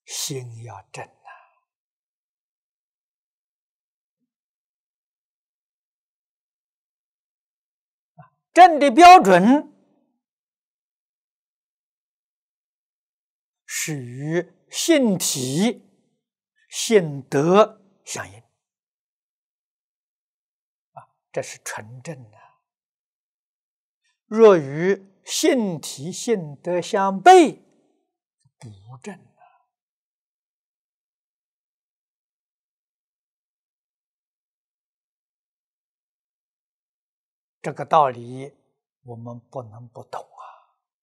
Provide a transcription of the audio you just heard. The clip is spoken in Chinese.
心要正呐。正的标准是与性体、性德相应这是纯正的。若与性体、性德相悖，不正了。这个道理我们不能不懂啊。